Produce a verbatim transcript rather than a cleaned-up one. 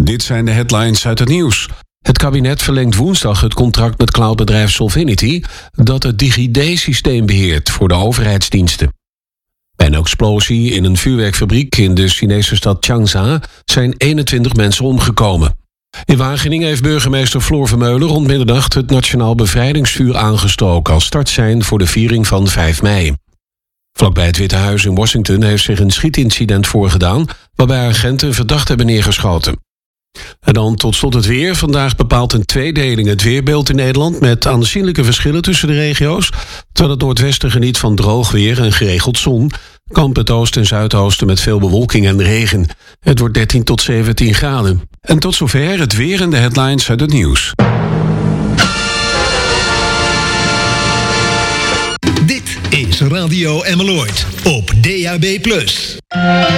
Dit zijn de headlines uit het nieuws. Het kabinet verlengt woensdag het contract met cloudbedrijf Solvinity dat het DigiD-systeem beheert voor de overheidsdiensten. Bij een explosie in een vuurwerkfabriek in de Chinese stad Changsha zijn eenentwintig mensen omgekomen. In Wageningen heeft burgemeester Floor Vermeulen rond middernacht het Nationaal Bevrijdingsvuur aangestoken als startsein voor de viering van vijf mei. Vlakbij het Witte Huis in Washington heeft zich een schietincident voorgedaan waarbij agenten een verdachte hebben neergeschoten. En dan tot slot het weer. Vandaag bepaalt een tweedeling het weerbeeld in Nederland met aanzienlijke verschillen tussen de regio's. Terwijl het noordwesten geniet van droog weer en geregeld zon, kampt het oosten en zuidoosten met veel bewolking en regen. Het wordt dertien tot zeventien graden. En tot zover het weer en de headlines uit het nieuws. Dit is Radio Emmeloord op D A B plus.